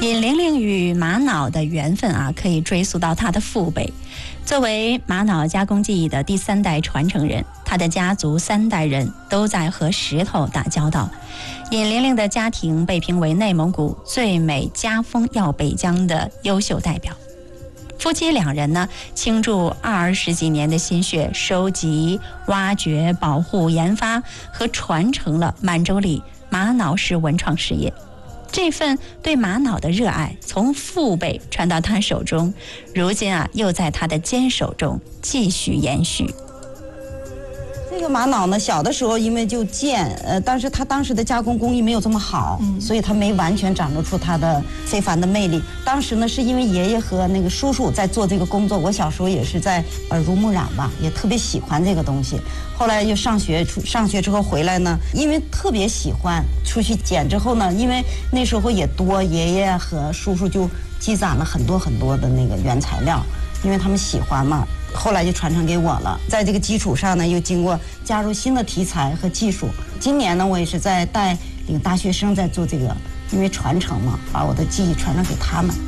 尹玲玲与玛瑙的缘分啊，可以追溯到她的父辈。作为玛瑙加工技艺的第3代传承人，她的家族3代人都在和石头打交道。尹玲玲的家庭被评为内蒙古最美家风耀北疆的优秀代表。夫妻2人呢，倾注20几年的心血，收集、挖掘、保护、研发和传承了满洲里玛瑙式文创事业。这份对玛瑙的热爱从父辈传到他手中，如今啊，又在他的坚守中继续延续。 这个玛瑙呢，小的时候因为就贱，但是它当时的加工工艺没有这么好，所以它没完全展露出它的非凡的魅力。当时呢，是因为爷爷和那个叔叔在做这个工作，我小时候也是在耳濡目染吧，也特别喜欢这个东西。后来又上学之后回来呢，因为特别喜欢，出去捡之后呢，因为那时候也多，爷爷和叔叔就积攒了很多很多的那个原材料，因为他们喜欢嘛。后来就传承给我了，在这个基础上呢，又经过加入新的题材和技术。今年呢，我也是在带领大学生在做这个，因为传承嘛，把我的技艺传承给他们。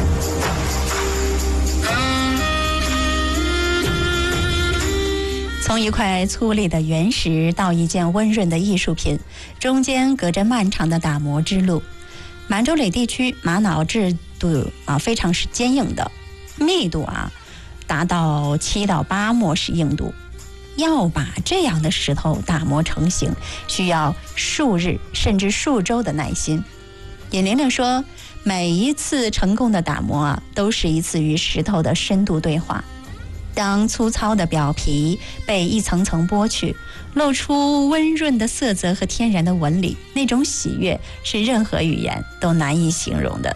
从一块粗粝的原石到一件温润的艺术品，中间隔着漫长的打磨之路。满洲里地区玛瑙制度啊，非常是坚硬的，密度啊达到7到8墨氏硬度，要把这样的石头打磨成型，需要数日甚至数周的耐心。尹玲玲说，每一次成功的打磨啊，都是一次与石头的深度对话。当粗糙的表皮被一层层剥去，露出温润的色泽和天然的纹理，那种喜悦是任何语言都难以形容的。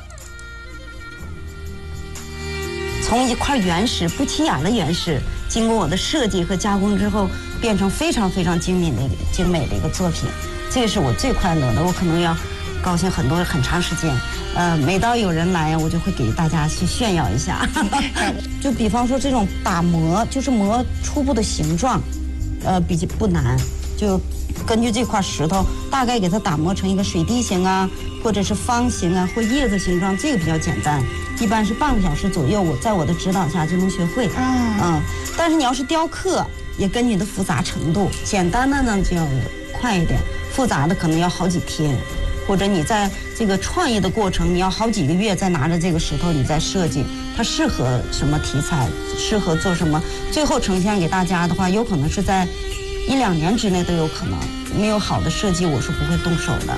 从一块原石，不起眼的原石，经过我的设计和加工之后，变成非常非常精美的一个作品，这个是我最快乐的。我可能要高兴很长时间。每到有人来，我就会给大家去炫耀一下。就比方说这种打磨，就是磨初步的形状，比较不难，就根据这块石头，大概给它打磨成一个水滴形啊，或者是方形啊，或叶子形状，这个比较简单。一般是半个小时左右，在我的指导下就能学会。但是你要是雕刻，也根据你的复杂程度，简单的呢就要快一点，复杂的可能要好几天，或者你在这个创意的过程，你要好几个月再拿着这个石头你再设计，它适合什么题材，适合做什么，最后呈现给大家的话，有可能是在1、2年之内都有可能。没有好的设计，我是不会动手的。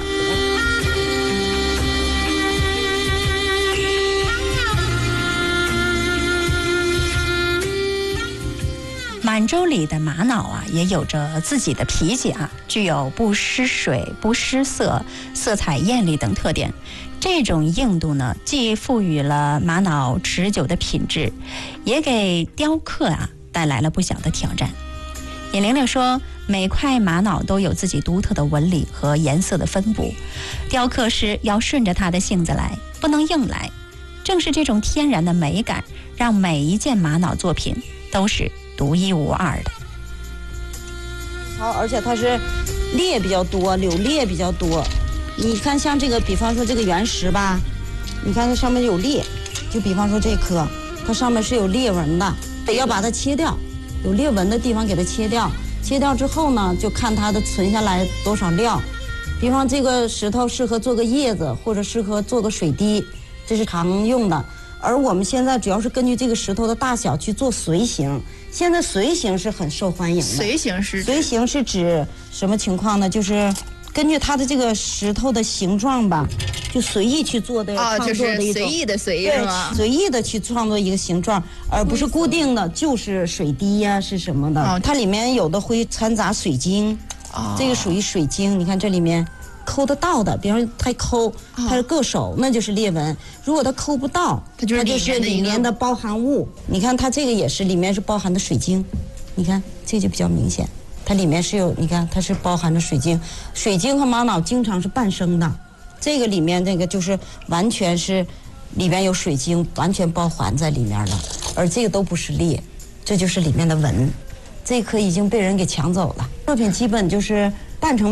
满洲里的玛瑙啊，也有着自己的脾气啊，具有不失水、不失色、色彩艳丽等特点。这种硬度呢，既赋予了玛瑙持久的品质，也给雕刻啊带来了不小的挑战。尹玲玲说，每块玛瑙都有自己独特的纹理和颜色的分布，雕刻师要顺着它的性子来，不能硬来。正是这种天然的美感，让每一件玛瑙作品都是独一无二的。 好，而且它是裂比较多，柳裂比较多。你看像这个，比方说这个原石吧，你看它上面有裂，就比方说这颗，它上面是有裂纹的，得要把它切掉，有裂纹的地方给它切掉。切掉之后呢，就看它的存下来多少料。比方这个石头适合做个叶子，或者适合做个水滴，这是常用的。而我们现在主要是根据这个石头的大小去做随形，现在随形是很受欢迎的。 随形是指什么情况呢？就是根据它的这个石头的形状吧，就随意去做的创作的一种， 就是随意的随意是吗？ 随意的去创作一个形状，而不是固定的，就是水滴呀、是什么的。它里面有的会掺杂水晶，这个属于水晶。你看这里面抠得到的，比方说它抠，它是硌手，那就是裂纹。如果它抠不到，它就是里面的包含物。你看它这个也是里面是包含的水晶，你看这就比较明显。它里面是有，你看它是包含着水晶，水晶和玛瑙经常是伴生的，这个里面这个就是完全是里面有水晶完全包含在里面了，而这个都不是裂，这就是里面的纹，这颗已经被人给抢走了。作品基本就是半成